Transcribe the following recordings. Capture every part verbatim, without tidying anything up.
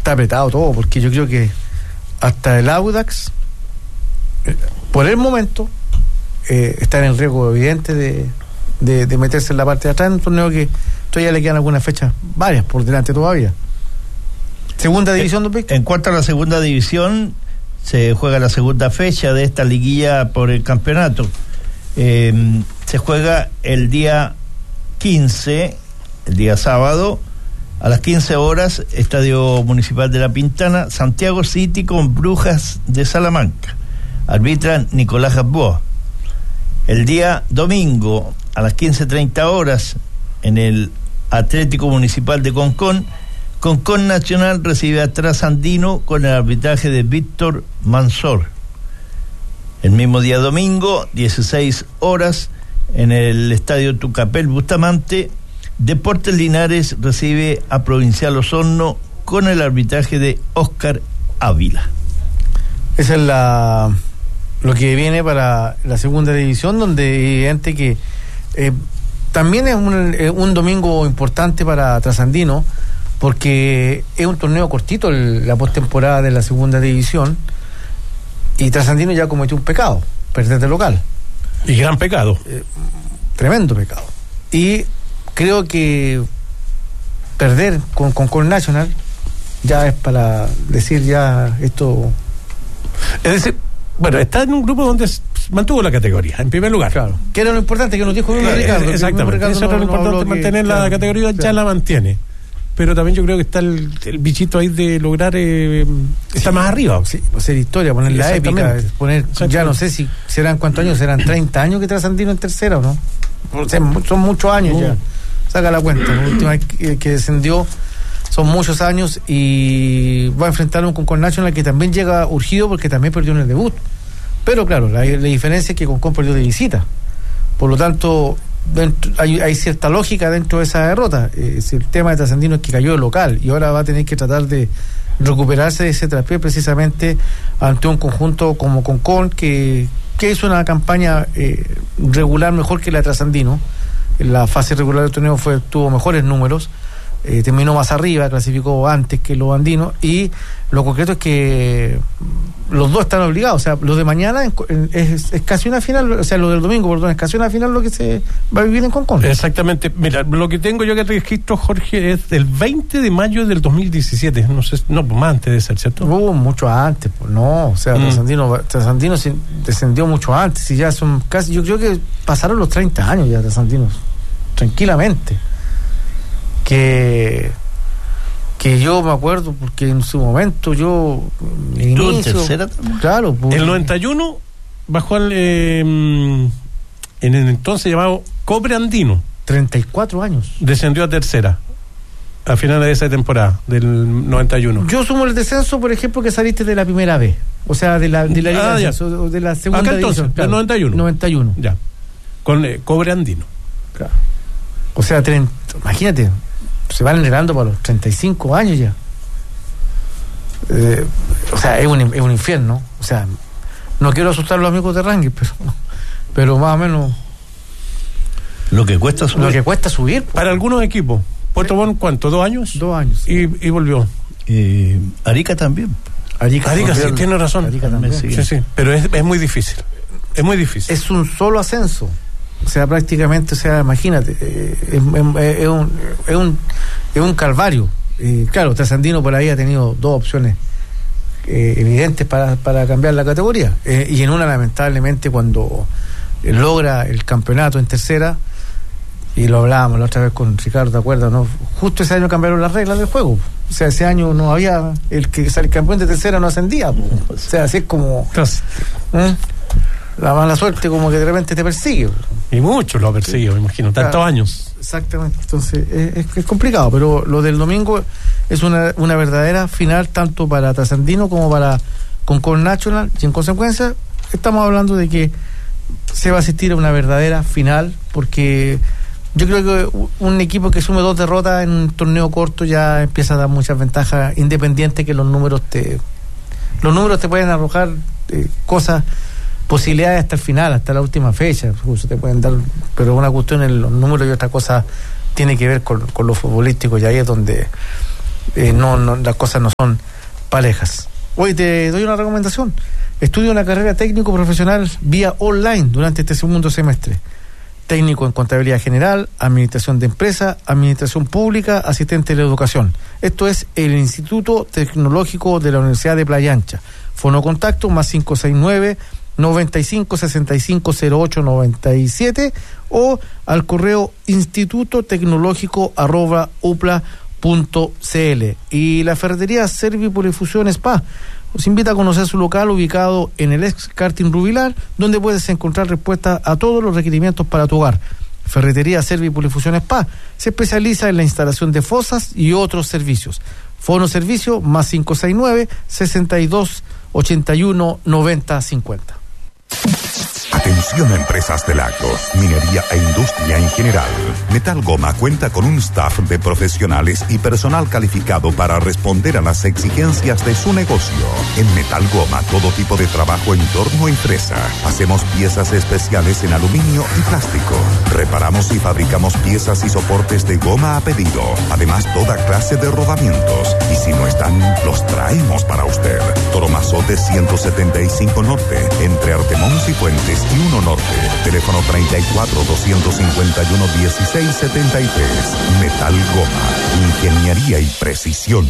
está apretado todo, porque yo creo que hasta el Audax, eh, por el momento, eh, está en el riesgo evidente de, de, de meterse en la parte de atrás, en un torneo que todavía le quedan algunas fechas, varias por delante todavía. Segunda división, don Víctor. En cuanto a la segunda división, se juega la segunda fecha de esta liguilla por el campeonato. Eh, se juega el día quince, el día sábado, a las quince horas, Estadio Municipal de La Pintana, Santiago City con Brujas de Salamanca. Arbitra Nicolás Gamboa. El día domingo, a las quince treinta horas, en el Atlético Municipal de Concón, Concón Nacional recibe a Trasandino con el arbitraje de Víctor Mansor. El mismo día domingo, dieciséis horas, en el Estadio Tucapel Bustamante, Deportes Linares recibe a Provincial Osorno con el arbitraje de Óscar Ávila. Esa es la lo que viene para la segunda división, donde evidente que eh, también es un, eh, un domingo importante para Trasandino, porque es un torneo cortito el, la postemporada de la segunda división, y Trasandino ya cometió un pecado, perder de local. Y gran pecado. Eh, tremendo pecado. Y creo que perder con Concón Nacional ya es para decir ya esto. Es decir, bueno, está en un grupo donde mantuvo la categoría, en primer lugar. Claro. Que era lo importante que nos dijo claro, Ricardo. Exactamente. Ricardo Eso era lo no, importante, no mantener que, la claro, categoría, ya claro. la mantiene. Pero también yo creo que está el, el bichito ahí de lograr eh, está sí, más arriba. Sí, hacer historia, poner la épica, poner, ya no sé si serán cuántos años, serán treinta años que Trasandino en tercera o no. O sea, son muchos años uh. ya. Saca la cuenta. La última vez que, que descendió son muchos años y va a enfrentar a un Concón Nacional que también llega urgido porque también perdió en el debut. Pero claro, la, la diferencia es que Concón perdió de visita. Por lo tanto, dentro, hay, hay cierta lógica dentro de esa derrota. Eh, si el tema de Trasandino es que cayó de local y ahora va a tener que tratar de recuperarse de ese traspié precisamente ante un conjunto como Concón que, que hizo una campaña eh, regular mejor que la de Trasandino. En la fase regular del torneo fue, tuvo mejores números, eh, terminó más arriba, clasificó antes que los andinos, y lo concreto es que los dos están obligados. O sea, lo de mañana es, es casi una final, o sea, lo del domingo, perdón, es casi una final lo que se va a vivir en Concón. Exactamente. Mira, lo que tengo yo que registro, Jorge, es del veinte de mayo del dos mil diecisiete. No sé, no, pues más antes de ser, ¿cierto? Hubo mucho antes, pues no, o sea, mm. Trasandino, Trasandino descendió mucho antes, y ya son casi, yo creo que pasaron los treinta años ya Trasandino, tranquilamente. Que que yo me acuerdo porque en su momento yo en inicio, tercera claro pues, el noventa y uno bajó al eh, en el entonces llamado Cobre Andino, treinta y cuatro años, descendió a tercera a finales de esa temporada del noventa y uno. Yo sumo el descenso, por ejemplo, que saliste de la primera B, o sea, de la de la, ah, descenso, de la segunda acá entonces, división, claro, del noventa y uno. noventa y uno Ya. Con eh, Cobre Andino. Claro. O sea, treinta, imagínate, se van generando para los treinta y cinco años ya. Eh, o sea, es un, es un infierno. O sea, no quiero asustar a los amigos de Rangel, pero, pero más o menos lo que cuesta subir. Lo que cuesta subir. Para algunos equipos. Puerto Montt, ¿cuánto? ¿Dos años? Dos años. Sí. Y, y volvió. Eh, Arica también. Arica, Arica sí, tiene razón. Arica también. Sí, sí. Pero es, es muy difícil. Es muy difícil. Es un solo ascenso. O sea, prácticamente, o sea, imagínate, eh, es, es, es, un, es, un, es un calvario. Eh, claro, Trasandino por ahí ha tenido dos opciones eh, evidentes para, para cambiar la categoría. Eh, y en una, lamentablemente, cuando eh, logra el campeonato en tercera, y lo hablábamos la otra vez con Ricardo, ¿te acuerdas? ¿No? Justo ese año cambiaron las reglas del juego. O sea, ese año no había, el que sale campeón de tercera no ascendía. Po. O sea, así es como... ¿eh? La mala suerte como que de repente te persigue. Y mucho lo ha perseguido, me imagino, tantos claro, años. Exactamente, entonces es, es, es complicado, pero lo del domingo es una, una verdadera final tanto para Trasandino como para Concón Nacional, y en consecuencia estamos hablando de que se va a asistir a una verdadera final, porque yo creo que un equipo que sume dos derrotas en un torneo corto ya empieza a dar muchas ventajas, independiente que los números te los números te pueden arrojar eh, cosas, posibilidades hasta el final, hasta la última fecha, incluso te pueden dar, pero una cuestión en los números y otra cosa tiene que ver con, con lo futbolístico, y ahí es donde eh, no, no, las cosas no son parejas. Hoy te doy una recomendación. Estudia una carrera técnico profesional vía online durante este segundo semestre. Técnico en contabilidad general, administración de empresa, administración pública, asistente de la educación. Esto es el Instituto Tecnológico de la Universidad de Playa Ancha. Fonocontacto más cinco seis nueve, noventa y cinco, sesenta y cinco, cero ocho, noventa y siete o al correo instituto tecnológico arroba upla punto cl. Y la ferretería Servipolifusión Spa os invita a conocer su local ubicado en el ex karting Rubilar, donde puedes encontrar respuesta a todos los requerimientos para tu hogar. Ferretería Servipolifusión Spa se especializa en la instalación de fosas y otros servicios. Fono servicio más cinco seis nueve, sesenta y dos, ochenta y uno, noventa, cincuenta. Atención a empresas de lagos, minería e industria en general. Metal Goma cuenta con un staff de profesionales y personal calificado para responder a las exigencias de su negocio. En Metal Goma, todo tipo de trabajo en torno a empresa. Hacemos piezas especiales en aluminio y plástico. Reparamos y fabricamos piezas y soportes de goma a pedido. Además, toda clase de rodamientos. Y si no están, los traemos para usted. Toromazote ciento setenta y cinco Norte, entre Artemons y Fuentes y uno Norte. Teléfono treinta y cuatro, doscientos cincuenta y uno, dieciséis setenta y tres. Metal Goma, ingeniería y precisión.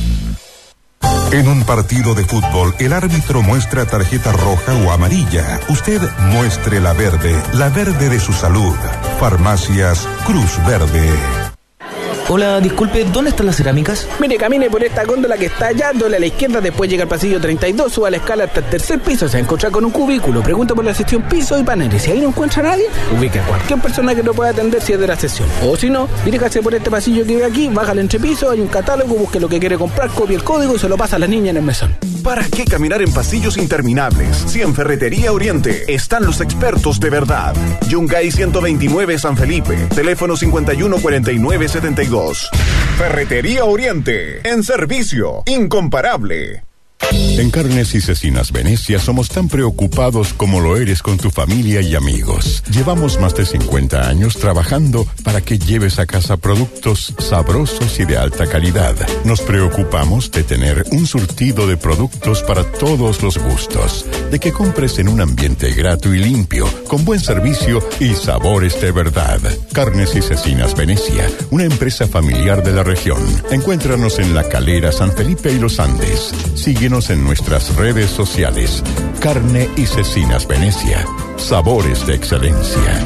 En un partido de fútbol, el árbitro muestra tarjeta roja o amarilla. Usted muestre la verde, la verde de su salud. Farmacias Cruz Verde. Hola, disculpe, ¿dónde están las cerámicas? Mire, camine por esta góndola que está allá, doble a la izquierda, después llega al pasillo treinta y dos, suba la escala hasta el tercer piso, se va a encontrar con un cubículo, pregunta por la sección piso y paneles. Si ahí no encuentra a nadie, ubica a cualquier persona que lo pueda atender si es de la sesión. O si no, diríjase por este pasillo que ve aquí, baja al entrepiso, hay un catálogo, busque lo que quiere comprar, copie el código y se lo pasa a la niña en el mesón. ¿Para qué caminar en pasillos interminables? Si en Ferretería Oriente están los expertos de verdad. Yungay ciento veintinueve San Felipe, teléfono cincuenta y uno, cuarenta y nueve, setenta y dos. Ferretería Oriente, en servicio, incomparable. En Carnes y Cecinas Venecia somos tan preocupados como lo eres con tu familia y amigos. Llevamos más de cincuenta años trabajando para que lleves a casa productos sabrosos y de alta calidad. Nos preocupamos de tener un surtido de productos para todos los gustos, de que compres en un ambiente grato y limpio, con buen servicio y sabores de verdad. Carnes y Cecinas Venecia, una empresa familiar de la región. Encuéntranos en La Calera, San Felipe y Los Andes. Síguenos en nuestras redes sociales. Carne y Cecinas Venecia. Sabores de excelencia.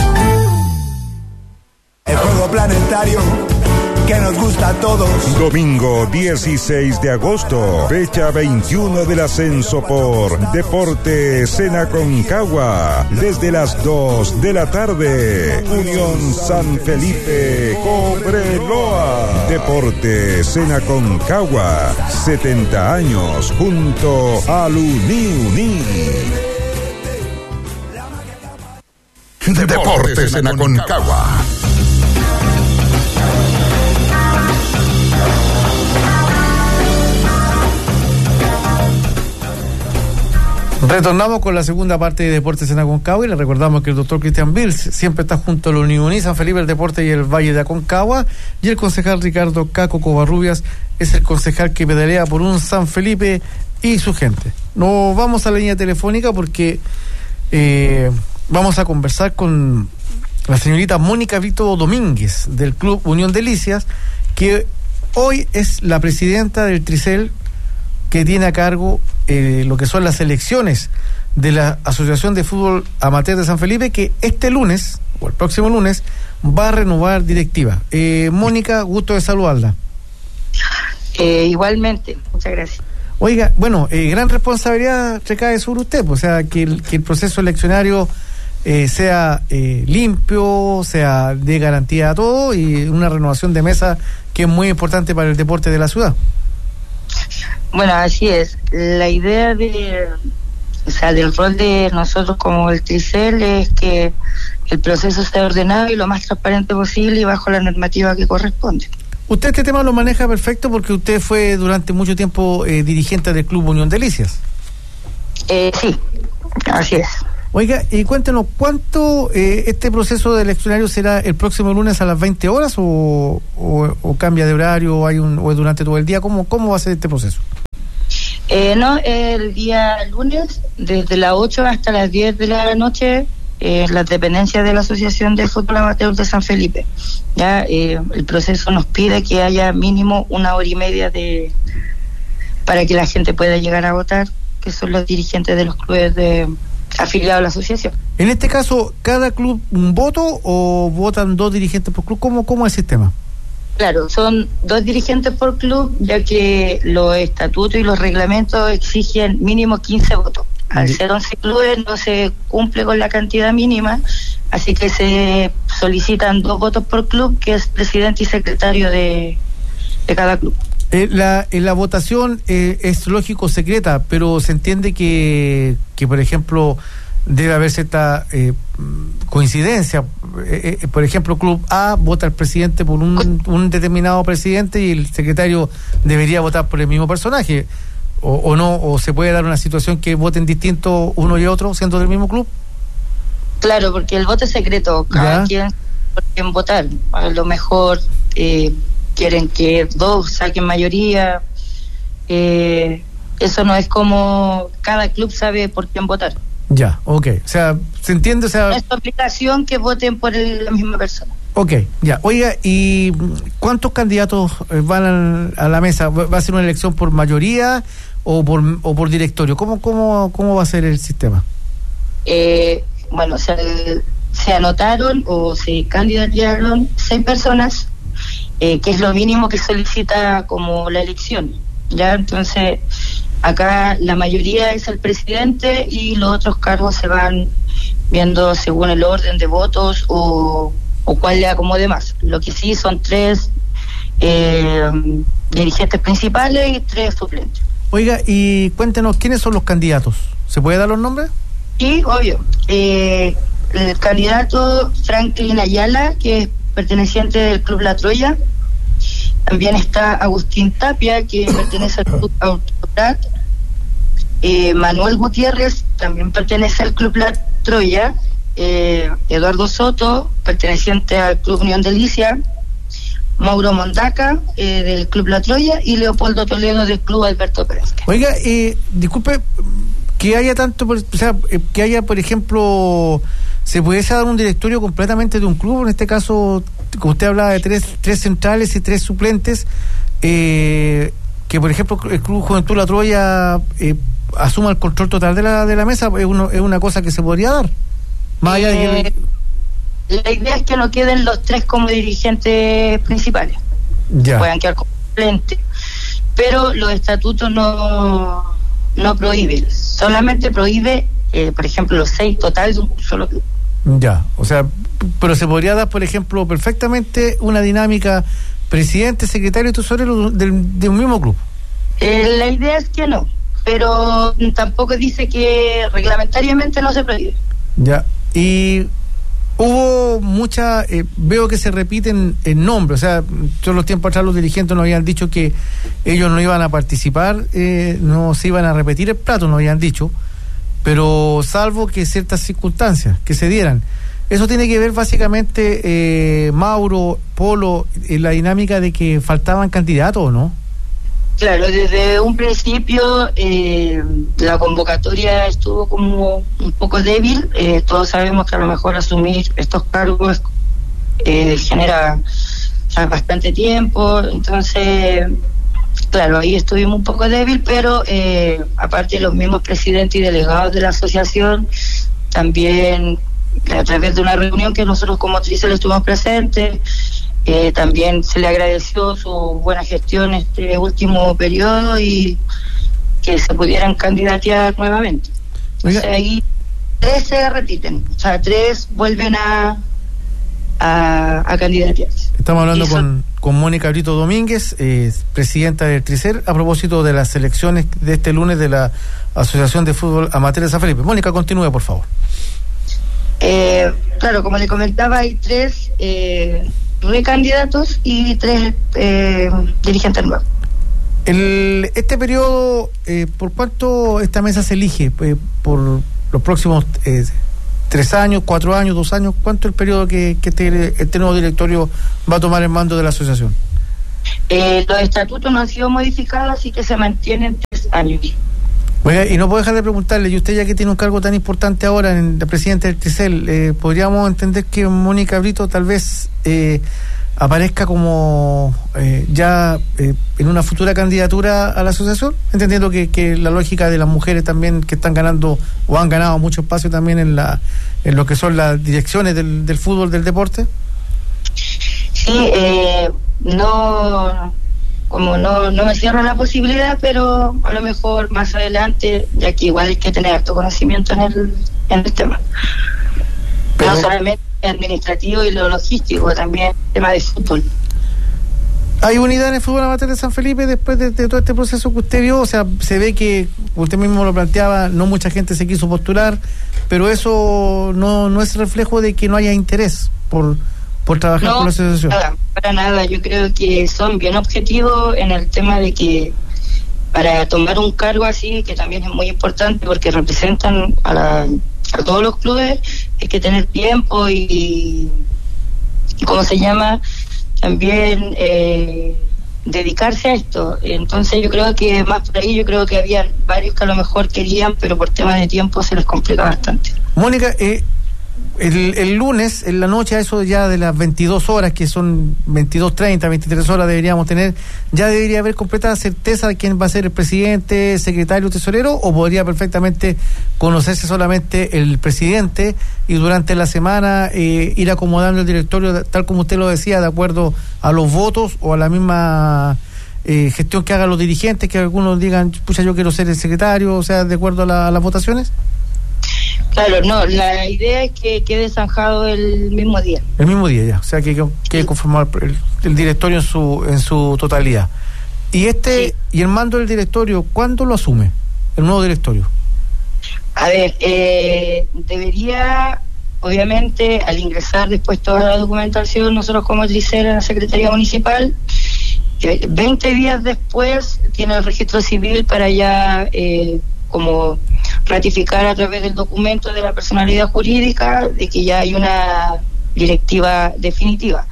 El juego planetario que nos gusta a todos. Domingo dieciséis de agosto, fecha veintiuno del ascenso por Deportes en Aconcagua, desde las dos de la tarde. Unión San Felipe, Cobreloa. Deportes en Aconcagua, setenta años junto al Uni Uni. Deportes en Aconcagua. Retornamos con la segunda parte de Deportes en Aconcagua y le recordamos que el doctor Cristian Bills siempre está junto a los Uniuní, San Felipe, el Deporte y el Valle de Aconcagua, y el concejal Ricardo Caco Covarrubias es el concejal que pedalea por un San Felipe y su gente. Nos vamos a la línea telefónica porque eh, vamos a conversar con la señorita Mónica Vito Domínguez del Club Unión Delicias, que hoy es la presidenta del Tricel, que tiene a cargo eh, lo que son las elecciones de la Asociación de Fútbol Amateur de San Felipe, que este lunes, o el próximo lunes, va a renovar directiva. Eh, Mónica, gusto de saludarla. Eh, igualmente, muchas gracias. Oiga, bueno, eh, gran responsabilidad recae sobre usted, pues, o sea, que el, que el proceso eleccionario eh, sea eh, limpio, sea de garantía a todo y una renovación de mesa que es muy importante para el deporte de la ciudad. Bueno, así es. La idea de, o sea, del rol de nosotros como el Tricel es que el proceso sea ordenado y lo más transparente posible y bajo la normativa que corresponde. Usted este tema lo maneja perfecto porque usted fue durante mucho tiempo eh, dirigente del Club Unión Delicias. Eh, sí, así es. Oiga, y cuéntenos, ¿cuánto eh, este proceso de eleccionario será el próximo lunes a las veinte horas o, o, o cambia de horario o, hay un, o es durante todo el día? ¿Cómo, cómo va a ser este proceso? Eh, no, el día lunes, desde las ocho hasta las diez de la noche, eh, las dependencias de la Asociación de Fútbol Amateur de San Felipe. Ya eh, el proceso nos pide que haya mínimo una hora y media de para que la gente pueda llegar a votar, que son los dirigentes de los clubes de afiliados a la asociación. En este caso, ¿cada club un voto o votan dos dirigentes por club? ¿Cómo, cómo es el sistema? Claro, son dos dirigentes por club, ya que los estatutos y los reglamentos exigen mínimo quince votos. Al ser once clubes no se cumple con la cantidad mínima, así que se solicitan dos votos por club, que es presidente y secretario de, de cada club. Eh, la, eh, la votación eh, es lógico secreta, pero se entiende que, que por ejemplo, debe haber cierta eh, coincidencia. Eh, eh, por ejemplo, Club A vota al presidente por un, un determinado presidente y el secretario debería votar por el mismo personaje. O, o no, o se puede dar una situación que voten distintos uno y otro siendo del mismo club. Claro, porque el voto es secreto, cada ¿Ya? quien por quien votar. A lo mejor eh, quieren que dos saquen mayoría. Eh, eso no es como cada club sabe por quién votar. Ya, ok. O sea, ¿se entiende? O sea, es obligación que voten por el, la misma persona. Ok, ya. Oiga, ¿y cuántos candidatos van a, a la mesa? ¿Va a ser una elección por mayoría o por o por directorio? ¿Cómo cómo cómo va a ser el sistema? Eh, bueno, se, se anotaron o se candidatearon seis personas, eh, que es lo mínimo que solicita como la elección. Ya, entonces acá la mayoría es el presidente y los otros cargos se van viendo según el orden de votos o, o cuál le acomode más. Lo que sí son tres eh, dirigentes principales y tres suplentes. Oiga, y cuéntenos, ¿quiénes son los candidatos? ¿Se puede dar los nombres? Sí, obvio. Eh, el candidato Franklin Ayala, que es perteneciente del Club La Troya. También está Agustín Tapia, que pertenece al Club Autorat. Eh, Manuel Gutiérrez también pertenece al Club La Troya. Eh, Eduardo Soto, perteneciente al Club Unión Delicia. Mauro Mondaca, eh, del Club La Troya. Y Leopoldo Toledo, del Club Alberto Pérez. Oiga, eh, disculpe, que haya tanto, o sea, que haya, por ejemplo, ¿se pudiese dar un directorio completamente de un club? En este caso, como usted hablaba de tres, tres centrales y tres suplentes, eh, que por ejemplo el Club Juventud La Troya eh, asuma el control total de la de la mesa, es, uno, es una cosa que se podría dar. Más allá eh, de que... La idea es que no queden los tres como dirigentes principales, ya. Puedan quedar como suplentes, pero los estatutos no, no prohíben, solamente prohíbe, eh, por ejemplo, los seis total de un solo club. Ya, o sea, pero se podría dar, por ejemplo, perfectamente una dinámica presidente, secretario y tesorero del, de un mismo club. Eh, la idea es que no, pero tampoco dice que reglamentariamente no se prohíbe. Ya, y hubo mucha, eh, veo que se repiten en nombres, o sea, todos los tiempos atrás los dirigentes nos habían dicho que ellos no iban a participar, eh, no se iban a repetir el plato, nos habían dicho, pero salvo que ciertas circunstancias que se dieran. Eso tiene que ver básicamente, eh, Mauro, Polo, en la dinámica de que faltaban candidatos, ¿o no? Claro, desde un principio eh, la convocatoria estuvo como un poco débil. Eh, todos sabemos que a lo mejor asumir estos cargos eh, genera o sea, bastante tiempo, entonces, claro, ahí estuvimos un poco débil, pero eh, aparte los mismos presidentes y delegados de la asociación también, a través de una reunión que nosotros como Tricel estuvimos presentes, eh, también se le agradeció su buena gestión este último periodo y que se pudieran candidatear nuevamente. Entonces ahí tres se repiten, o sea, tres vuelven a a, a candidatearse. Estamos hablando eso, con, con Mónica Brito Domínguez, eh, presidenta del Tricel, a propósito de las elecciones de este lunes de la Asociación de Fútbol Amateur de San Felipe. Mónica, continúe, por favor. Eh, claro, como le comentaba, hay tres eh, recandidatos y tres eh, dirigentes nuevos. El, este periodo, eh, ¿por cuánto esta mesa se elige? Eh, ¿Por los próximos eh, tres años, cuatro años, dos años? ¿Cuánto es el periodo que, que este, este nuevo directorio va a tomar el mando de la asociación? Eh, los estatutos no han sido modificados, así que se mantienen tres años. Oiga, y no puedo dejar de preguntarle, y usted ya que tiene un cargo tan importante ahora en la presidenta del TRICEL, eh, ¿podríamos entender que Mónica Brito tal vez eh, aparezca como eh, ya eh, en una futura candidatura a la asociación? Entendiendo que, que la lógica de las mujeres también que están ganando o han ganado mucho espacio también en la en lo que son las direcciones del, del fútbol, del deporte. Sí, eh, no... como no no me cierro la posibilidad, pero a lo mejor más adelante, ya que igual hay que tener harto conocimiento en el en el tema. Pero no solamente administrativo y lo logístico, también tema de fútbol. ¿Hay unidad en el fútbol amateur de San Felipe después de, de todo este proceso que usted vio? O sea, se ve que, usted mismo lo planteaba, no mucha gente se quiso postular, pero eso no, no es reflejo de que no haya interés por... por trabajar no, con la asociación. Nada, para nada, yo creo que son bien objetivos en el tema de que para tomar un cargo así, que también es muy importante porque representan a, la, a todos los clubes, hay que tener tiempo y, y ¿cómo se llama? También eh, dedicarse a esto. Entonces yo creo que más por ahí, yo creo que había varios que a lo mejor querían, pero por tema de tiempo se les complica bastante. Mónica, eh, El, el lunes, en la noche, a eso ya de las veintidós horas, que son veintidós treinta, veintitrés horas deberíamos tener, ¿ya debería haber completa certeza de quién va a ser el presidente, secretario, tesorero, o podría perfectamente conocerse solamente el presidente y durante la semana eh, ir acomodando el directorio, tal como usted lo decía, de acuerdo a los votos o a la misma eh, gestión que hagan los dirigentes, que algunos digan, pucha, yo quiero ser el secretario, o sea, de acuerdo a, la, a las votaciones? Claro, no, la idea es que quede zanjado el mismo día. El mismo día ya, o sea que quede sí. conformado el, el directorio en su en su totalidad. Y este sí. y el mando del directorio, ¿cuándo lo asume el nuevo directorio? A ver, eh, debería, obviamente, al ingresar después toda la documentación, nosotros como TRICEL en la Secretaría Municipal, eh, veinte días después tiene el registro civil para ya eh, como ratificar a través del documento de la personalidad jurídica de que ya hay una directiva definitiva,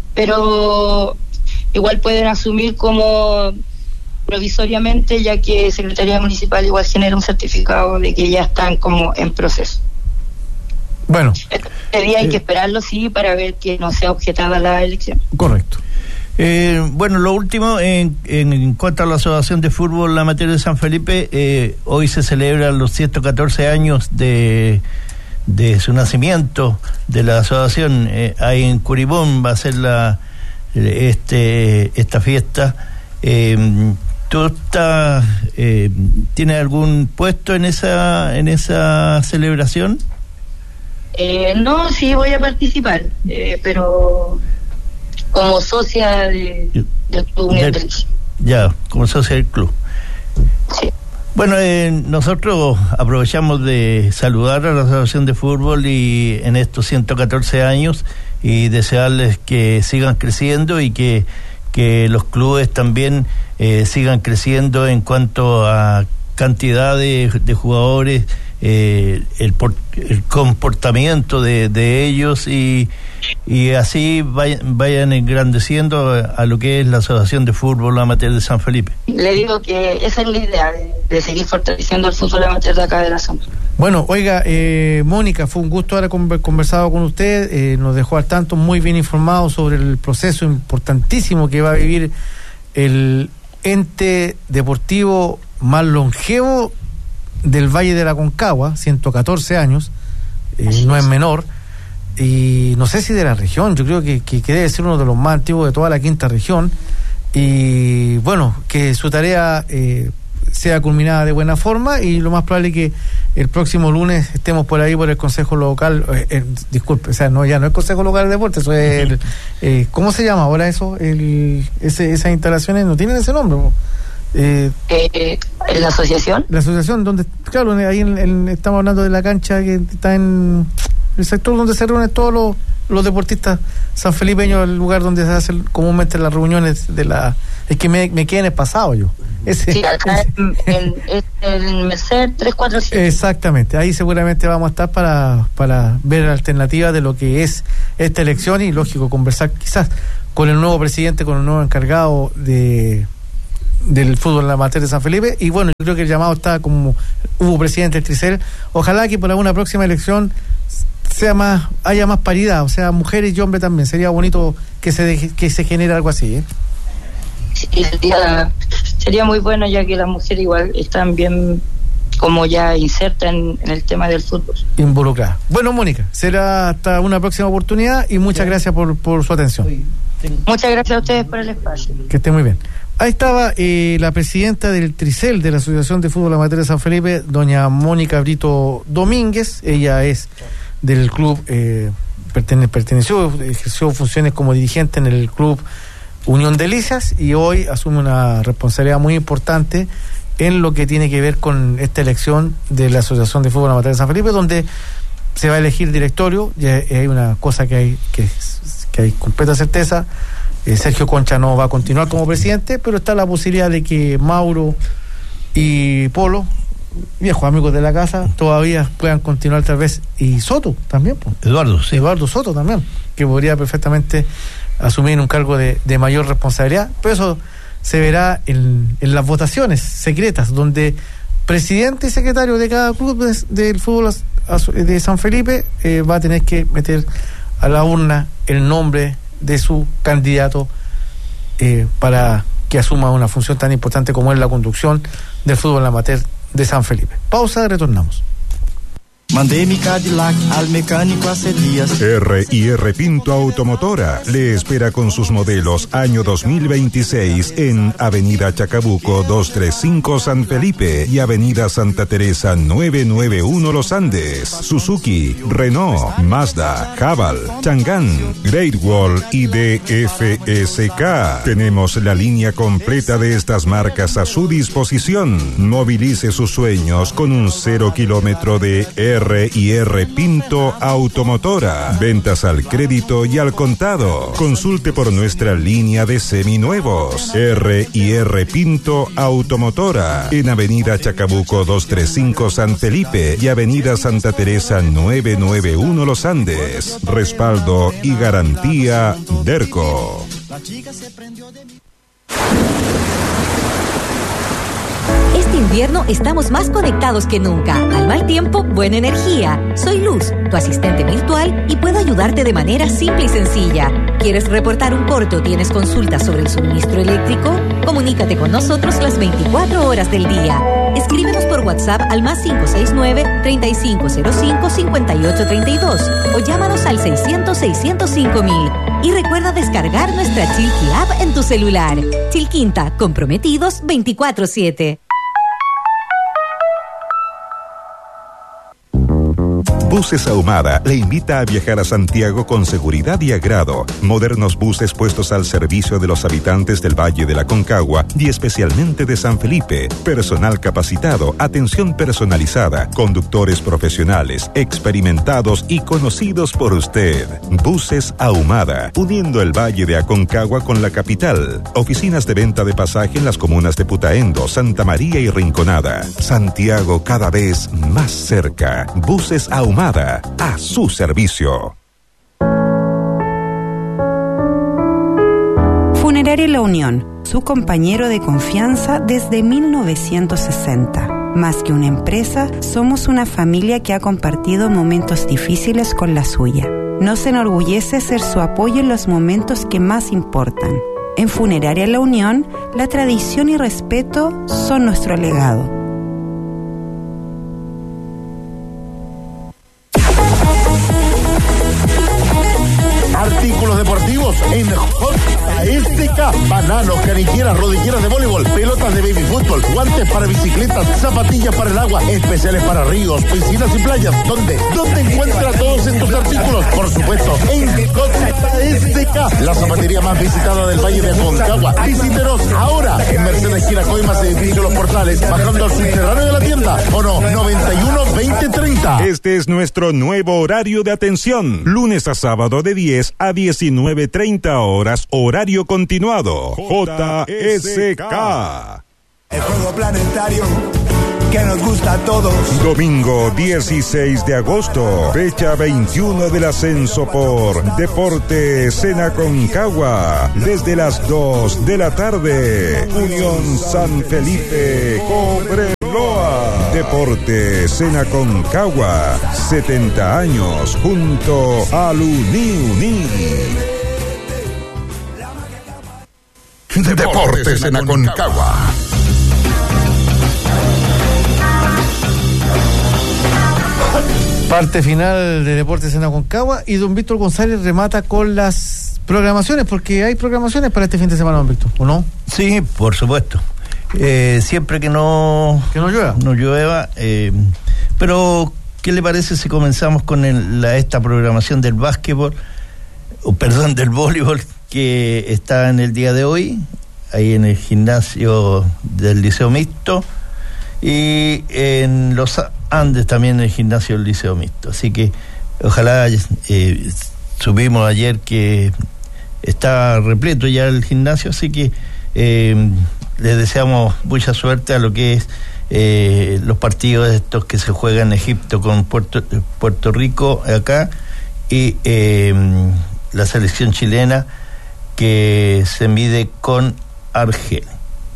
pero igual pueden asumir como provisoriamente, ya que Secretaría Municipal igual genera un certificado de que ya están como en proceso. Bueno, este día hay que esperarlo, sí, para ver que no sea objetada la elección. Correcto. Eh, bueno, lo último, en, en, en cuanto a la Asociación de Fútbol Amateur de San Felipe, eh, hoy se celebran los ciento catorce años de, de su nacimiento de la asociación. Eh, ahí en Curibón va a ser la este esta fiesta. Eh, ¿Tú estás, eh, tienes algún puesto en esa en esa celebración? Eh, no, sí voy a participar, eh, pero como socia de, del club Unión del Sur. Ya, como socia del club. Sí. Bueno, eh, nosotros aprovechamos de saludar a la Asociación de Fútbol y en estos ciento catorce años y desearles que sigan creciendo y que, que los clubes también eh, sigan creciendo en cuanto a cantidad de, de jugadores, eh, el, por, el comportamiento de, de ellos y, y así vayan, vayan engrandeciendo a, a lo que es la Asociación de Fútbol Amateur de San Felipe. Le digo que esa es la idea, de, de seguir fortaleciendo el fútbol amateur de acá de la zona. Bueno, oiga, eh, Mónica, fue un gusto haber conversado con usted, eh, nos dejó al tanto, muy bien informado sobre el proceso importantísimo que va a vivir el ente deportivo más longevo del Valle de la Aconcagua, ciento catorce años, eh, no es menor, y no sé si de la región, yo creo que, que, que debe ser uno de los más antiguos de toda la quinta región, y bueno, que su tarea eh, sea culminada de buena forma, y lo más probable es que el próximo lunes estemos por ahí por el Consejo Local, eh, eh, disculpe, o sea, no, ya no es Consejo Local de Deportes, eso es el, eh, ¿cómo se llama ahora eso? El, ese, esas instalaciones no tienen ese nombre, ¿no? Eh, eh, ¿En la asociación? La asociación, donde, claro, ahí en, en, estamos hablando de la cancha que está en el sector donde se reúnen todos los los deportistas sanfelipeños, el lugar donde se hacen comúnmente las reuniones de la... Es que me, me quedé en el pasado yo. Ese, sí, acá ese. en, en, en Merced tres cuatro siete. Exactamente, ahí seguramente vamos a estar para, para ver alternativas de lo que es esta elección y, lógico, conversar quizás con el nuevo presidente, con el nuevo encargado de del fútbol en la materia de San Felipe. Y bueno, yo creo que el llamado está como hubo presidente del Tricel. Ojalá que por alguna próxima elección sea más, haya más paridad, o sea, mujeres y hombres también. Sería bonito que se deje, que se genere algo así, ¿eh? Sí, sería, sería muy bueno, ya que las mujeres igual están bien como ya insertas en, en el tema del fútbol. Involucradas. Bueno, Mónica, será hasta una próxima oportunidad y muchas gracias por, por su atención. Muchas gracias a ustedes por el espacio. Que esté muy bien. Ahí estaba eh, la presidenta del Tricel, de la Asociación de Fútbol Amateur de San Felipe, doña Mónica Brito Domínguez. Ella es del club, eh, pertene, perteneció, ejerció funciones como dirigente en el club Unión Delicias y hoy asume una responsabilidad muy importante en lo que tiene que ver con esta elección de la Asociación de Fútbol Amateur de San Felipe, donde se va a elegir directorio. Y hay una cosa que hay que, que hay completa certeza. Eh, Sergio Concha no va a continuar como presidente, pero está la posibilidad de que Mauro y Polo, viejos amigos de la casa, todavía puedan continuar tal vez, y Soto también, pues. Eduardo, sí. Eduardo Soto también, que podría perfectamente asumir un cargo de, de mayor responsabilidad, pero eso se verá en, en las votaciones secretas, donde presidente y secretario de cada club de, del fútbol de San Felipe eh, va a tener que meter a la urna el nombre de su candidato eh, para que asuma una función tan importante como es la conducción del fútbol amateur de San Felipe. Pausa, retornamos. Mandé mi Cadillac al mecánico hace días. R y R Pinto Automotora le espera con sus modelos año dos mil veintiséis en Avenida Chacabuco doscientos treinta y cinco San Felipe y Avenida Santa Teresa novecientos noventa y uno Los Andes. Suzuki, Renault, Mazda, Haval, Chang'an, Great Wall y D F S K. Tenemos la línea completa de estas marcas a su disposición. Movilice sus sueños con un cero kilómetro de R y R Pinto Automotora. Ventas al crédito y al contado. Consulte por nuestra línea de seminuevos. R y R Pinto Automotora. En Avenida Chacabuco doscientos treinta y cinco San Felipe y Avenida Santa Teresa novecientos noventa y uno Los Andes. Respaldo y garantía Derco. Este invierno estamos más conectados que nunca. Al mal tiempo, buena energía. Soy Luz, tu asistente virtual, y puedo ayudarte de manera simple y sencilla. ¿Quieres reportar un corte o tienes consultas sobre el suministro eléctrico? Comunícate con nosotros las veinticuatro horas del día. Escríbenos por WhatsApp al más cinco seis nueve, treinta y cinco cero cinco, cincuenta y ocho treinta y dos o llámanos al seiscientos, seiscientos cinco mil. Y recuerda descargar nuestra Chilqui App en tu celular. Chilquinta, comprometidos veinticuatro siete. Buses Ahumada le invita a viajar a Santiago con seguridad y agrado. Modernos buses puestos al servicio de los habitantes del Valle de la Concagua y especialmente de San Felipe. Personal capacitado, atención personalizada, conductores profesionales, experimentados y conocidos por usted. Buses Ahumada, uniendo el Valle de Aconcagua con la capital. Oficinas de venta de pasaje en las comunas de Putaendo, Santa María y Rinconada. Santiago cada vez más cerca. Buses Ahumada, a su servicio. Funeraria La Unión, su compañero de confianza desde mil novecientos sesenta. Más que una empresa, somos una familia que ha compartido momentos difíciles con la suya. Nos enorgullece ser su apoyo en los momentos que más importan. En Funeraria La Unión, la tradición y respeto son nuestro legado. Artículos deportivos todos en J S K. Bananos, canilleras, rodilleras de voleibol, pelotas de baby fútbol, guantes para bicicletas, zapatillas para el agua, especiales para ríos, piscinas y playas. ¿Dónde? ¿Dónde encuentra todos estos artículos? Por supuesto, en J S K, la zapatería más visitada del Valle de Aconcagua. Visítenos ahora en Mercedes Esquina Coimas, edificio Los Portales, bajando al subterráneo de la tienda. O no, noventa y uno veinte treinta. Este es nuestro nuevo horario de atención. Lunes a sábado de diez a diecinueve treinta horas, horario continuado. J S K. El juego planetario que nos gusta a todos. Domingo dieciséis de agosto, fecha veintiuno del ascenso por Deportes en Aconcagua. Desde las dos de la tarde, Unión San Felipe Cobreloa. Deportes en Aconcagua, setenta años junto al Uni-Uni. Deportes en Aconcagua. Parte final de Deportes en Aconcagua y don Víctor González remata con las programaciones, porque hay programaciones para este fin de semana, don Víctor, ¿o no? Sí, por supuesto. Eh, siempre que no... Que no llueva. No llueva. Eh, pero, ¿qué le parece si comenzamos con el, la, esta programación del básquetbol, o perdón, del voleibol, que está en el día de hoy, ahí en el gimnasio del Liceo Mixto, y en los Andes también en el gimnasio del Liceo Mixto. Así que ojalá, eh, subimos ayer que está repleto ya el gimnasio, así que eh, les deseamos mucha suerte a lo que es eh, los partidos estos que se juegan en Egipto con Puerto, Puerto Rico acá, y eh, la selección chilena que se mide con Argelia.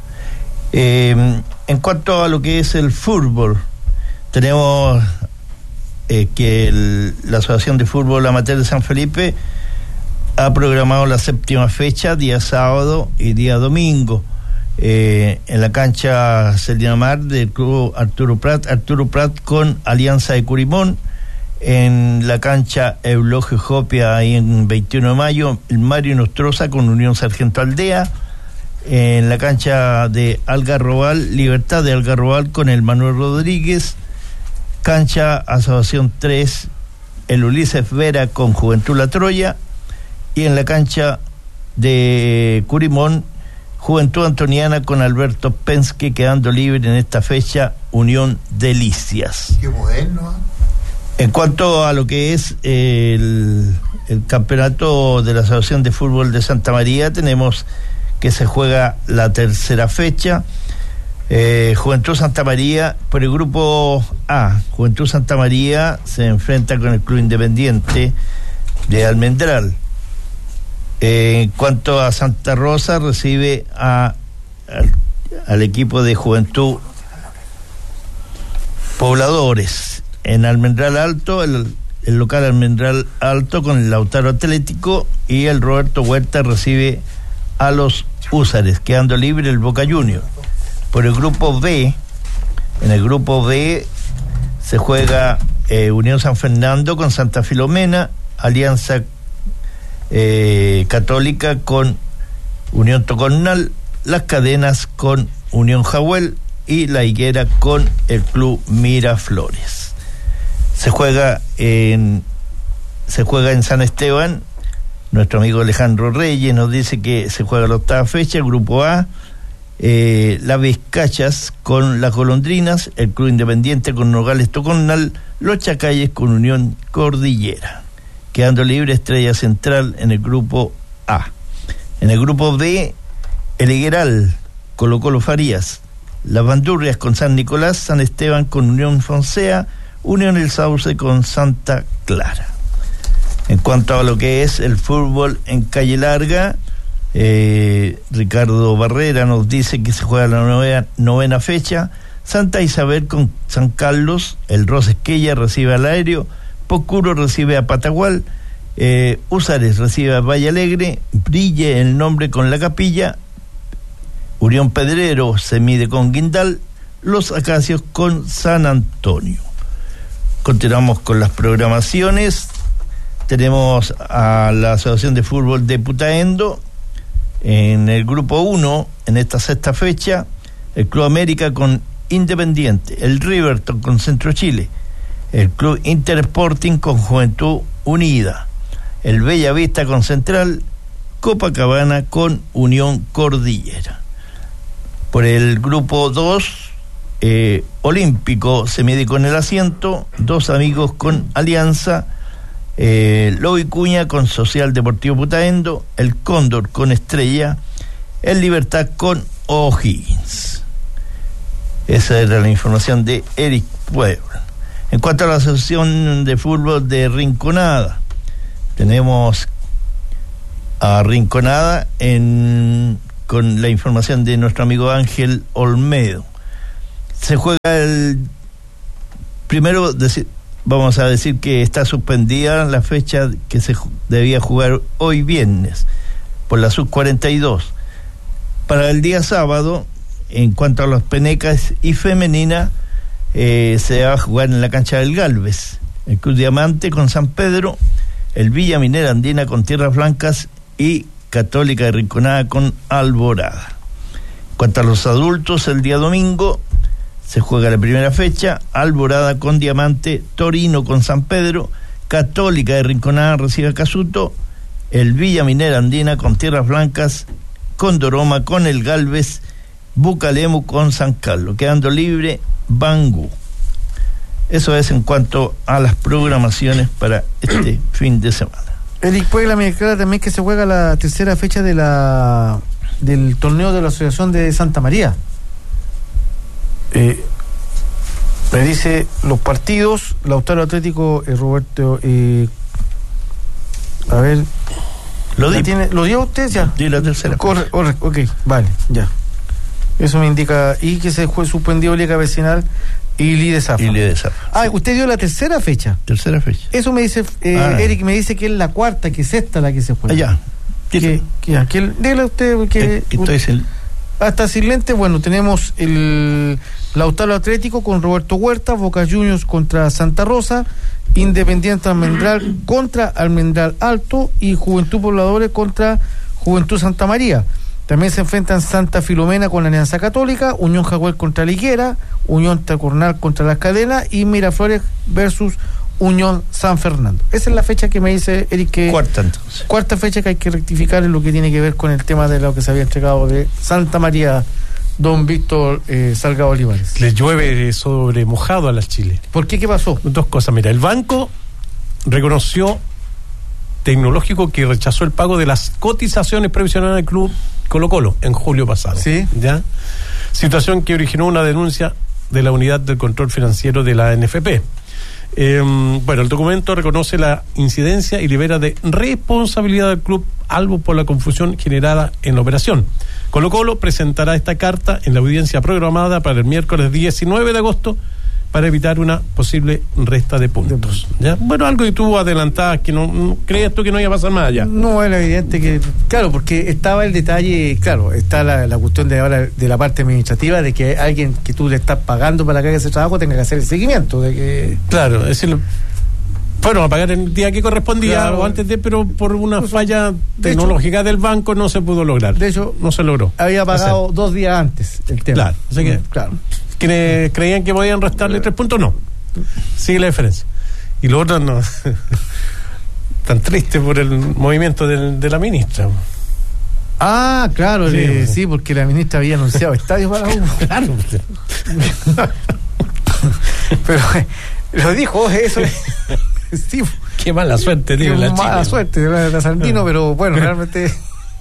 Eh, en cuanto a lo que es el fútbol, tenemos eh, que el, la Asociación de Fútbol Amateur de San Felipe ha programado la séptima fecha, día sábado y día domingo, eh, en la cancha Celina Mar del club Arturo Prat, Arturo Prat con Alianza de Curimón, en la cancha Eulogio Jopia, ahí en veintiuno de mayo, el Mario Nostroza con Unión Sargento Aldea, en la cancha de Algarrobal, Libertad de Algarrobal con el Manuel Rodríguez, cancha Asociación tres, el Ulises Vera con Juventud La Troya, y en la cancha de Curimón, Juventud Antoniana con Alberto Penske, quedando libre en esta fecha Unión Delicias. Qué moderno. En cuanto a lo que es el, el campeonato de la Asociación de Fútbol de Santa María, tenemos que se juega la tercera fecha. Eh, Juventud Santa María, por el grupo A, Juventud Santa María se enfrenta con el Club Independiente de Almendral. Eh, en cuanto a Santa Rosa, recibe a, al, al equipo de Juventud Pobladores. En Almendral Alto, el, el local Almendral Alto con el Lautaro Atlético, y el Roberto Huerta recibe a los Húsares, quedando libre el Boca Junior. Por el grupo B, en el grupo B se juega eh, Unión San Fernando con Santa Filomena, Alianza eh, Católica con Unión Tocornal, Las Cadenas con Unión Jahuel y La Higuera con el Club Miraflores. Se juega en se juega en San Esteban. Nuestro amigo Alejandro Reyes nos dice que se juega la octava fecha, el grupo A, eh, Las Vizcachas con Las Golondrinas, el Club Independiente con Nogales Tocornal, Los Chacalles con Unión Cordillera, quedando libre Estrella Central en el grupo A. En el grupo B, el Higueral, Colo Colo Farías, Las Bandurrias con San Nicolás, San Esteban con Unión Fonsea, Unión El Sauce con Santa Clara. En cuanto a lo que es el fútbol en Calle Larga, eh, Ricardo Barrera nos dice que se juega la novena, novena fecha, Santa Isabel con San Carlos, el Rosesquella recibe al Aéreo, Pocuro recibe a Patagual, eh, Húsares recibe a Valle Alegre, Brille el Nombre con La Capilla, Unión Pedrero se mide con Guindal, Los Acacios con San Antonio. Continuamos con las programaciones. tenemos a la Asociación de Fútbol de Putaendo en el grupo uno, en esta sexta fecha, el Club América con Independiente, el Riverton con Centro Chile, el Club Intersporting con Juventud Unida, el Bellavista con Central, Copacabana con Unión Cordillera. Por el grupo dos, eh, Olímpico se mide con el asiento, Dos Amigos con Alianza, eh, Lobo y Cuña con Social Deportivo Putaendo, el Cóndor con Estrella, el Libertad con O'Higgins. Esa era la información de Eric Puebla. En cuanto a la Asociación de Fútbol de Rinconada, tenemos a Rinconada en, con la información de nuestro amigo Ángel Olmedo. Se juega el primero, decir, vamos a decir que está suspendida la fecha que se debía jugar hoy viernes por la sub cuarenta y dos. Para el día sábado, en cuanto a los penecas y femenina, eh, se va a jugar en la cancha del Galvez, el Club Diamante con San Pedro, el Villa Minera Andina con Tierras Blancas y Católica de Rinconada con Alborada. En cuanto a los adultos, el día domingo se juega la primera fecha, Alborada con Diamante, Torino con San Pedro, Católica de Rinconada recibe a Casuto, el Villa Minera Andina con Tierras Blancas, Condoroma con el Galvez, Bucalemu con San Carlos, quedando libre Bangú. Eso es en cuanto a las programaciones para este fin de semana. Eric Puebla me declara también que se juega la tercera fecha de la del torneo de la Asociación de Santa María. Eh, me dice los partidos: Lautaro Atlético, eh, Roberto, eh, a ver, lo di, tiene, lo dio usted ya. Di la tercera. Corre, corre, ok, vale, ya. Eso me indica, y que se fue suspendido Liga Vecinal y Lide Zafa. Y Lide Zafa. Ah, usted dio la tercera fecha. Tercera fecha. Eso me dice, eh, ah, Eric, me dice que es la cuarta, que es esta la que se juega. Allá. Que, que, que, dígale usted que... Eh, que estoy sin... Hasta silente, bueno, tenemos el Lautaro Atlético con Roberto Huerta, Boca Juniors contra Santa Rosa, Independiente Almendral contra Almendral Alto y Juventud Pobladores contra Juventud Santa María. También se enfrentan Santa Filomena con la Alianza Católica, Unión Jaguar contra Liguera, Unión Tacornal contra Las Cadenas y Miraflores versus Unión San Fernando. Esa es la fecha que me dice Eric que... Cuarta entonces. Cuarta fecha que hay que rectificar en lo que tiene que ver con el tema de lo que se había entregado de Santa María, don Víctor eh, Salgado Olivares. Le llueve sobre mojado a las Chile. ¿Por qué? ¿Qué pasó? Dos cosas. Mira, el banco reconoció Tecnológico que rechazó el pago de las cotizaciones previsionales del club Colo Colo en julio pasado. Sí. ¿Ya? Situación que originó una denuncia de la Unidad del Control Financiero de la N F P. Eh, bueno, el documento reconoce la incidencia y libera de responsabilidad del club algo por la confusión generada en la operación. Colo Colo presentará esta carta en la audiencia programada para el miércoles diecinueve de agosto para evitar una posible resta de puntos. ¿Ya? Bueno, algo que tú adelantabas, que no, no creías tú que no iba a pasar más allá. No, era evidente que, claro, porque estaba el detalle, claro, está la, la cuestión de ahora de la parte administrativa, de que alguien que tú le estás pagando para que haga ese trabajo tenga que hacer el seguimiento, de que... Claro, es decir, fueron a pagar el día que correspondía, claro, o antes de, pero por una pues, falla de tecnológica hecho, del banco no se pudo lograr. De hecho, no se logró. Había pagado hacer. dos días antes el tema. Claro, así que, claro. Quienes creían que podían restarle tres puntos, no. Sigue la diferencia. Y lo otro, no. Tan triste por el movimiento del, de la ministra. Ah, claro, sí, le, sí, porque la ministra había anunciado estadios para uno. Claro. Pero lo dijo, eso es. Sí. Qué mala suerte tiene la chica. Mala suerte de la Santino, pero bueno, realmente.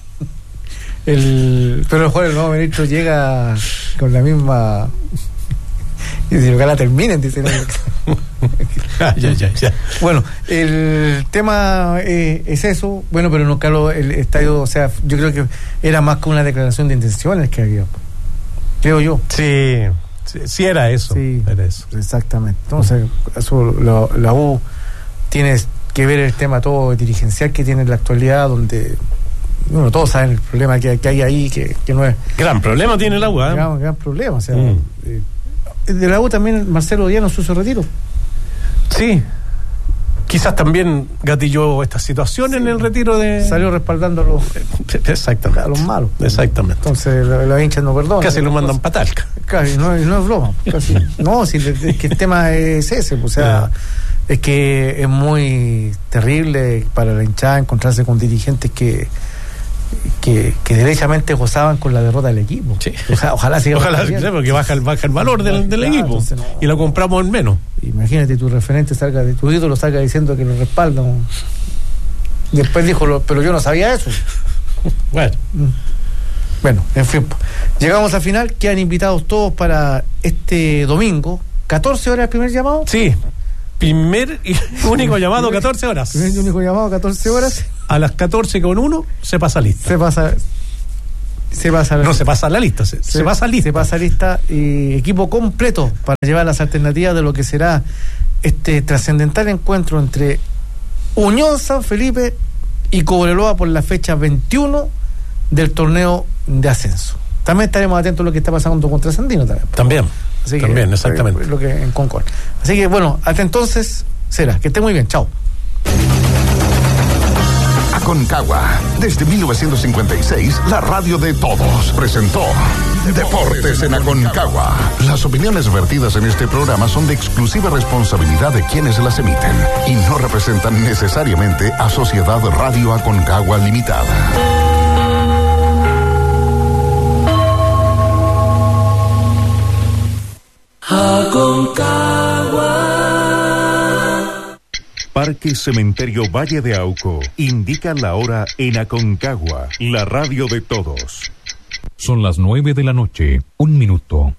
El, pero mejor el nuevo ministro llega con la misma. Y si ojalá terminen, dicen. ya, ya, ya. Bueno, el tema eh, es eso. Bueno, pero no, claro, el estadio, o sea, yo creo que era más que una declaración de intenciones que había. Creo yo. Sí, sí, sí era eso. Sí, era eso. Exactamente. Entonces, eso, la, la U tiene que ver el tema todo dirigencial que tiene en la actualidad, donde. Bueno, todos saben el problema que, que hay ahí, que, que no es... Gran problema tiene el agua, ¿eh? Gran, gran problema, o sea... Mm. Eh, de la U también Marcelo Díaz no se hizo retiro. Sí. quizás también gatilló esta situación sí. en el retiro de... Salió respaldando a los, exactamente. a los malos. Exactamente. Entonces la, la hincha no perdona. Casi lo mandan patalca. Casi, no, no es broma. Casi. No, si es que el tema es ese, o sea, yeah. es que es muy terrible para la hinchada encontrarse con dirigentes que que, que derechamente gozaban con la derrota del equipo. Sí. Ojalá, ojalá siga ojalá sí, porque baja el, baja el valor del, del claro, equipo entonces, no, y lo compramos en menos. Imagínate tu referente salga, de tu ídolo salga diciendo que lo respaldan. Después dijo, lo, pero yo no sabía eso. Bueno. Bueno, en fin. Llegamos al final, quedan invitados todos para este domingo. ¿catorce horas el primer llamado? Sí. Primer y único llamado, catorce horas. Primer y único llamado, catorce horas. A las catorce con uno se pasa lista. Se pasa. Se pasa no, se pasa la lista. Se, se, se pasa lista. Se pasa lista y equipo completo para llevar las alternativas de lo que será este trascendental encuentro entre Unión San Felipe y Cobreloa por la fecha veintiuno del torneo de ascenso. También estaremos atentos a lo que está pasando con Trasandino también. También. Así también, que, exactamente. Lo que en Concord. Así que bueno, hasta entonces será. Que esté muy bien. Chao. Aconcagua, desde mil novecientos cincuenta y seis, la radio de todos, presentó Deportes en Aconcagua. Las opiniones vertidas en este programa son de exclusiva responsabilidad de quienes las emiten y no representan necesariamente a Sociedad Radio Aconcagua Limitada. Aconcagua. Parque Cementerio Valle de Auco indica la hora en Aconcagua, la radio de todos. Son las nueve de la noche, un minuto.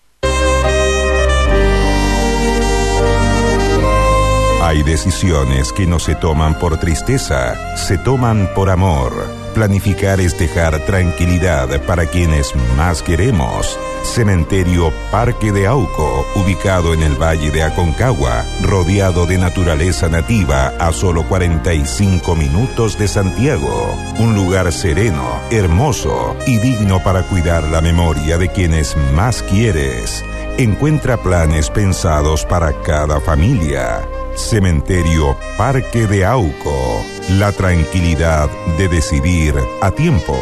Hay decisiones que no se toman por tristeza, se toman por amor. Planificar es dejar tranquilidad para quienes más queremos. Cementerio Parque de Auco, ubicado en el Valle de Aconcagua, rodeado de naturaleza nativa a solo cuarenta y cinco minutos de Santiago. Un lugar sereno, hermoso y digno para cuidar la memoria de quienes más quieres. Encuentra planes pensados para cada familia. Cementerio Parque de Auco, la tranquilidad de decidir a tiempo.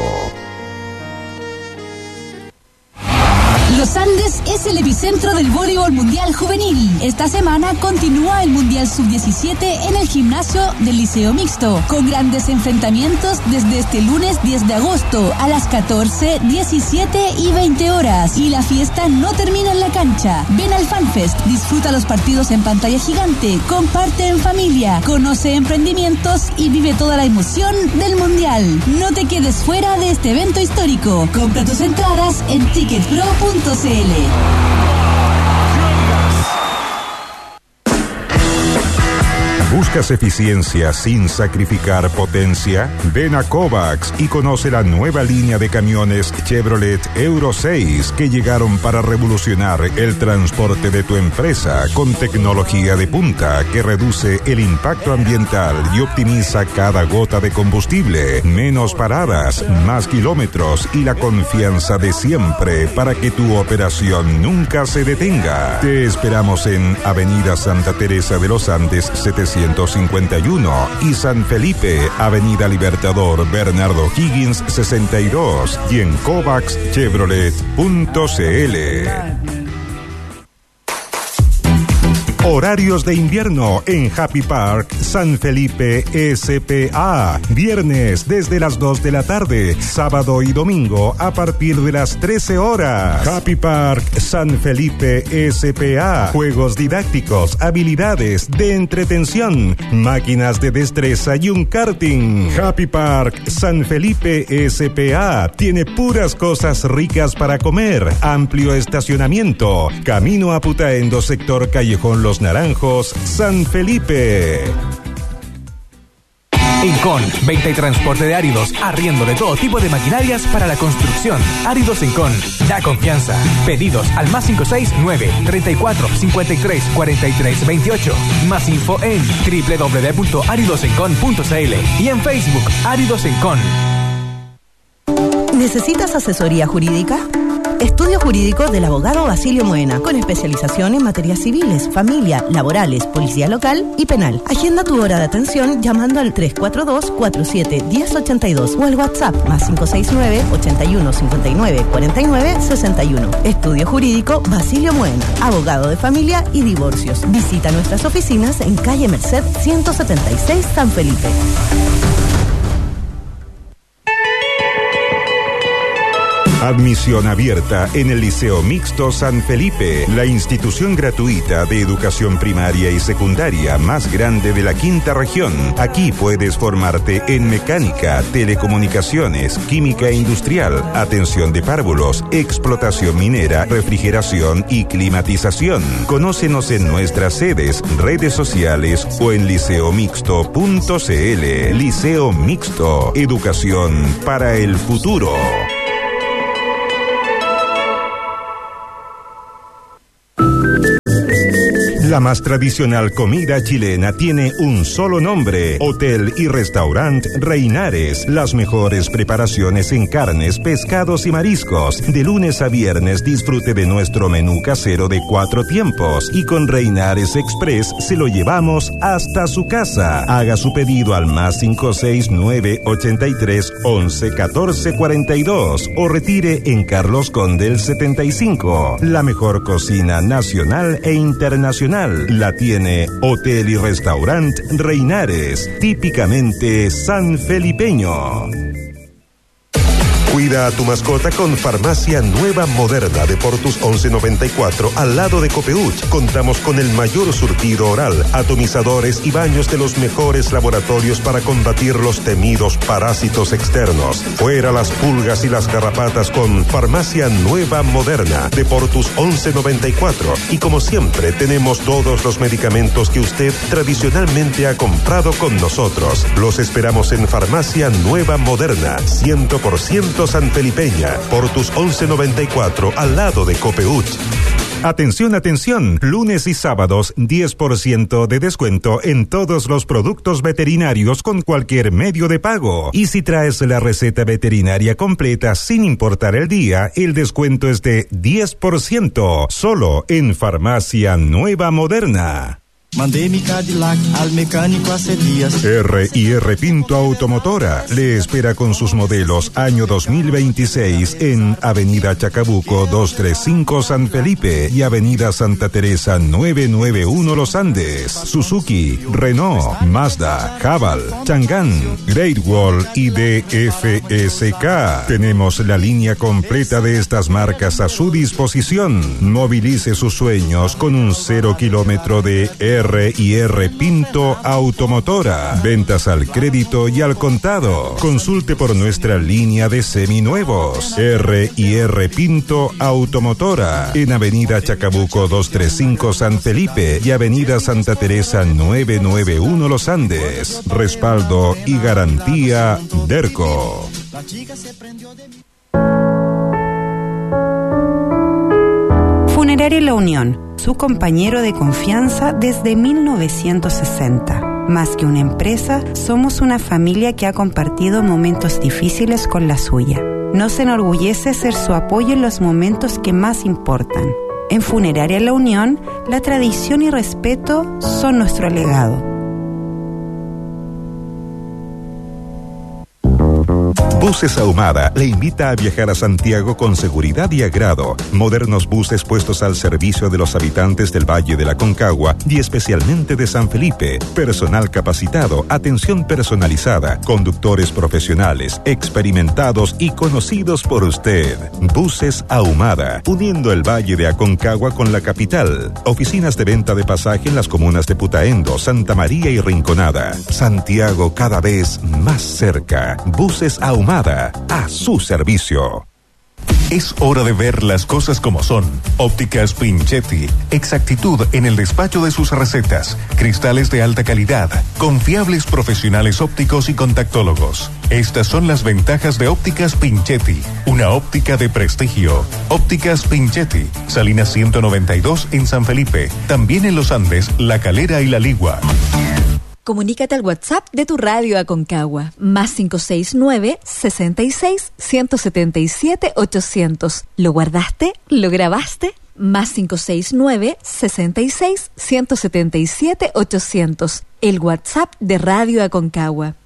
Los Andes es el epicentro del voleibol mundial juvenil. Esta semana continúa el Mundial sub diecisiete en el gimnasio del Liceo Mixto, con grandes enfrentamientos desde este lunes diez de agosto a las catorce, diecisiete y veinte horas. Y la fiesta no termina en la cancha. Ven al FanFest, disfruta los partidos en pantalla gigante, comparte en familia, conoce emprendimientos y vive toda la emoción del Mundial. No te quedes fuera de este evento histórico. Compra tus entradas en ticket pro punto c l. ¿Buscas eficiencia sin sacrificar potencia? Ven a Kovacs y conoce la nueva línea de camiones Chevrolet Euro seis que llegaron para revolucionar el transporte de tu empresa con tecnología de punta que reduce el impacto ambiental y optimiza cada gota de combustible. Menos paradas, más kilómetros y la confianza de siempre para que tu operación nunca se detenga. Te esperamos en Avenida Santa Teresa de los Andes setecientos cincuenta y uno y San Felipe, Avenida Libertador Bernardo Higgins sesenta y dos y en Kovacs Chevrolet punto c l. Horarios de invierno en Happy Park San Felipe S P A. Viernes desde las dos de la tarde, sábado y domingo a partir de las trece horas. Happy Park San Felipe S P A. Juegos didácticos, habilidades de entretención, máquinas de destreza y un karting. Happy Park San Felipe S P A tiene puras cosas ricas para comer, amplio estacionamiento, camino a Putaendo, sector Callejón Los Naranjos, San Felipe. Incon, venta y transporte de áridos, arriendo de todo tipo de maquinarias para la construcción. Áridos Incon, da confianza. Pedidos al más cinco seis nueve, treinta y cuatro, cincuenta y tres, cuarenta y tres, veintiocho. Más info en doble u doble u doble u punto áridos encon punto c l y en Facebook Áridos Incon. ¿Necesitas asesoría jurídica? Estudio Jurídico del abogado Basilio Moena, con especialización en materias civiles, familia, laborales, policía local y penal. Agenda tu hora de atención llamando al tres cuatro dos, cuatro siete, uno cero ocho dos o al WhatsApp más cinco seis nueve, ochenta y uno, cincuenta y nueve, cuarenta y nueve, sesenta y uno. Estudio Jurídico Basilio Moena, abogado de familia y divorcios. Visita nuestras oficinas en calle Merced ciento setenta y seis, San Felipe. Admisión abierta en el Liceo Mixto San Felipe, la institución gratuita de educación primaria y secundaria más grande de la quinta región. Aquí puedes formarte en mecánica, telecomunicaciones, química industrial, atención de párvulos, explotación minera, refrigeración y climatización. Conócenos en nuestras sedes, redes sociales o en liceo mixto punto c l. Liceo Mixto, educación para el futuro. La más tradicional comida chilena tiene un solo nombre: Hotel y Restaurant Reinares. Las mejores preparaciones en carnes, pescados y mariscos. De lunes a viernes disfrute de nuestro menú casero de cuatro tiempos y con Reinares Express se lo llevamos hasta su casa. Haga su pedido al más cinco seis nueve, ochenta y tres, once, catorce, cuarenta y dos o retire en Carlos Condel setenta y cinco. La mejor cocina nacional e internacional la tiene Hotel y Restaurant Reinares, típicamente sanfelipeño. Cuida a tu mascota con Farmacia Nueva Moderna de Portus once noventa y cuatro al lado de Copeuch. Contamos con el mayor surtido oral, atomizadores y baños de los mejores laboratorios para combatir los temidos parásitos externos. Fuera las pulgas y las garrapatas con Farmacia Nueva Moderna de Portus once noventa y cuatro. Y como siempre tenemos todos los medicamentos que usted tradicionalmente ha comprado con nosotros. Los esperamos en Farmacia Nueva Moderna, cien por ciento sanfelipeña, Portus once noventa y cuatro, al lado de Copeuch. Atención, atención, lunes y sábados diez por ciento de descuento en todos los productos veterinarios con cualquier medio de pago. Y si traes la receta veterinaria completa sin importar el día, el descuento es de diez por ciento, solo en Farmacia Nueva Moderna. Mandé mi Cadillac al mecánico hace días. R y R Pinto Automotora le espera con sus modelos año dos mil veintiséis en Avenida Chacabuco doscientos treinta y cinco San Felipe y Avenida Santa Teresa novecientos noventa y uno Los Andes. Suzuki, Renault, Mazda, Haval, Chang'an, Great Wall y D F S K. Tenemos la línea completa de estas marcas a su disposición. Movilice sus sueños con un cero kilómetro de R R y R Pinto Automotora. Ventas al crédito y al contado. Consulte por nuestra línea de seminuevos. R y R Pinto Automotora. En Avenida Chacabuco doscientos treinta y cinco San Felipe y Avenida Santa Teresa novecientos noventa y uno Los Andes. Respaldo y garantía Derco. La chica se prendió de mí. Funeraria La Unión, su compañero de confianza desde mil novecientos sesenta. Más que una empresa, somos una familia que ha compartido momentos difíciles con la suya. Nos enorgullece ser su apoyo en los momentos que más importan. En Funeraria La Unión, la tradición y respeto son nuestro legado. Buses Ahumada le invita a viajar a Santiago con seguridad y agrado. Modernos buses puestos al servicio de los habitantes del Valle de la Concagua y especialmente de San Felipe. Personal capacitado, atención personalizada, conductores profesionales, experimentados y conocidos por usted. Buses Ahumada, uniendo el Valle de Aconcagua con la capital. Oficinas de venta de pasaje en las comunas de Putaendo, Santa María y Rinconada. Santiago cada vez más cerca. Buses Ahumada, a su servicio. Es hora de ver las cosas como son. Ópticas Pinchetti. Exactitud en el despacho de sus recetas. Cristales de alta calidad. Confiables profesionales ópticos y contactólogos. Estas son las ventajas de Ópticas Pinchetti. Una óptica de prestigio. Ópticas Pinchetti. Salinas ciento noventa y dos en San Felipe. También en Los Andes, La Calera y La Ligua. Comunícate al WhatsApp de tu radio Aconcagua, más cinco seis nueve, sesenta y seis, ciento setenta y siete, ochocientos. ¿Lo guardaste? ¿Lo grabaste? Más cinco seis nueve, sesenta y seis, ciento setenta y siete, ochocientos. El WhatsApp de Radio Aconcagua.